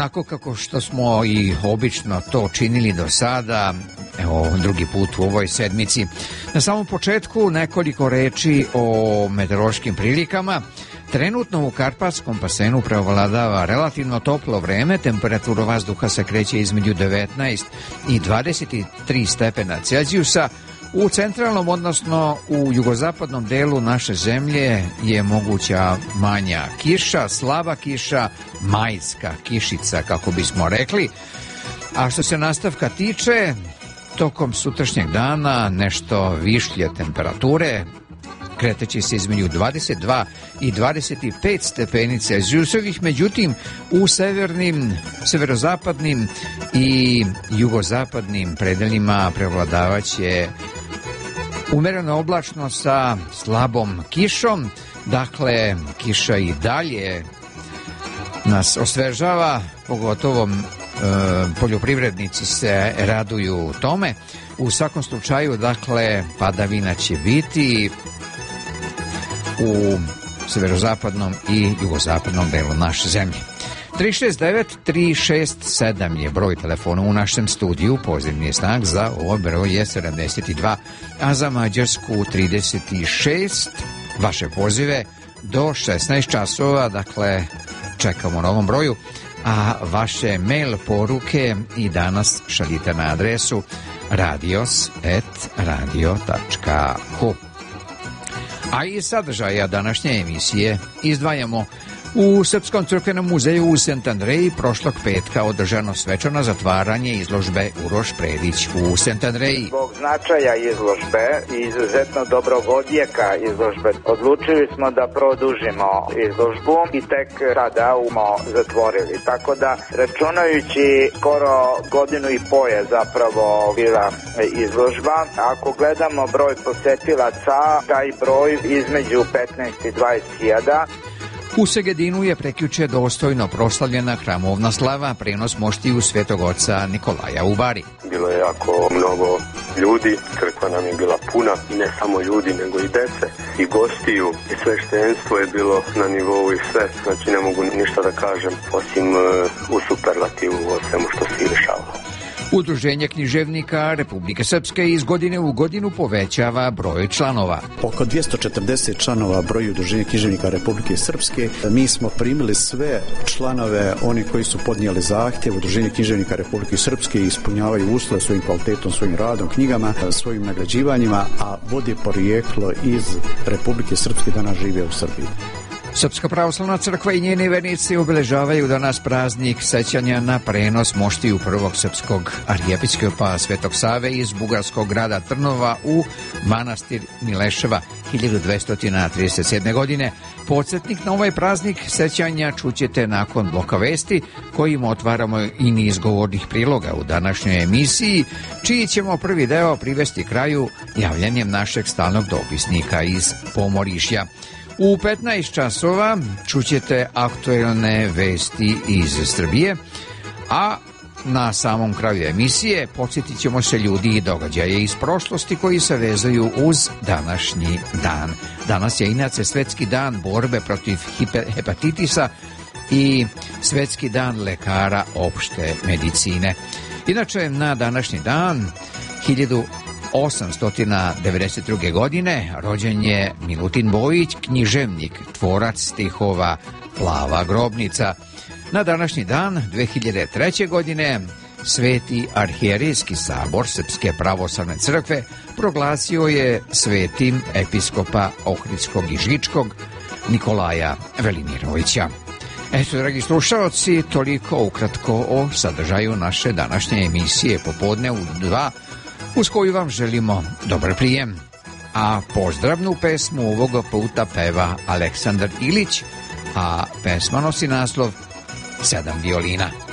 Tako kako što smo i obično to činili do sada, evo drugi put u ovoj sedmici. Na samom početku nekoliko reči o meteorološkim prilikama. Trenutno u Karpatskom basenu preovladava relativno toplo vreme, temperatura vazduha se kreće između 19 i 23 stepena Celzijusa. U centralnom, odnosno u jugozapadnom delu naše zemlje je moguća manja kiša, slaba kiša, majska kišica, kako bismo rekli. A što se nastavka tiče, tokom sutrašnjeg dana nešto višlje temperature, kreteći se između 22 i 25 stepeni Celzijusovih, međutim u severnim, severozapadnim i jugozapadnim predelima prevladavaće umerena oblačnost sa slabom kišom. Dakle, kiša i dalje nas osvežava, pogotovo poljoprivrednici se raduju tome. U svakom slučaju, dakle, padavina će biti u severozapadnom i jugozapadnom delu naše zemlje. 369-367 je broj telefona u našem studiju, pozivni znak za ovaj broj je 72, a za Mađarsku 36. Vaše pozive do 16 časova, dakle čekamo na ovom broju, a vaše mail poruke i danas šaljite na adresu radios@radio.hu. A iz sadržaja današnje emisije izdvajamo: u Srpskom crkvenom muzeju u St. Andreji prošlog petka održano svečano zatvaranje izložbe Uroš Predić u St. Andreji. Zbog značaja izložbe i izuzetno dobrog odjeka izložbe odlučili smo da produžimo izložbu i tek sada smo zatvorili. Tako da, računajući skoro godinu i po je zapravo bila izložba. Ako gledamo broj posetilaca, taj broj između 15 i 20.000. U Segedinu je prekjuče dostojno proslavljena hramovna slava, prenos moštiju Svetog oca Nikolaja u Bari. Bilo je jako mnogo ljudi, crkva nam je bila puna, i ne samo ljudi, nego i dece, i gostiju, i sveštenstvo je bilo na nivou i sve, znači ne mogu ništa da kažem, osim u superlativu o svemu što se dešavalo. Udruženje književnika Republike Srpske iz godine u godinu povećava broj članova. Oko 240 članova broji Udruženje književnika Republike Srpske. Mi smo primili sve članove, oni koji su podnijeli zahtjev. Udruženje književnika Republike Srpske ispunjavaju uslove svojim kvalitetom, svojim radom, knjigama, svojim nagrađivanjima, a vodi porijeklo iz Republike Srpske, danas žive u Srbiji. Srpska pravoslavna crkva i njeni vernici obeležavaju danas praznik sećanja na prenos moštiju prvog srpskog arhijepiskopa Svetog Save iz bugarskog grada Trnova u manastir Mileševa 1237. godine. Podsjetnik na ovaj praznik sećanja čućete nakon bloka vesti, kojim otvaramo i niz govornih priloga u današnjoj emisiji, čiji ćemo prvi deo privesti kraju javljanjem našeg stalnog dopisnika iz Pomorišja. U 15 časova čućete aktuelne vesti iz Srbije, a na samom kraju emisije podsjetit ćemo se ljudi i događaje iz prošlosti koji se vezuju uz današnji dan. Danas je inače Svetski dan borbe protiv hepatitisa i Svetski dan lekara opšte medicine. Inače, na današnji dan 1892. godine rođen je Milutin Bojić, književnik, tvorac stihova Plava grobnica. Na današnji dan 2003. godine Sveti arhijerejski sabor Srpske pravoslavne crkve proglasio je svetim episkopa Ohridskog i Žičkog Nikolaja Velimirovića. Eto, dragi slušaoci, toliko ukratko o sadržaju naše današnje emisije Popodne u 2, uz koju vam želimo dobar prijem. A pozdravnu pesmu ovoga puta peva Aleksandar Ilić, a pesma nosi naslov 7 violina.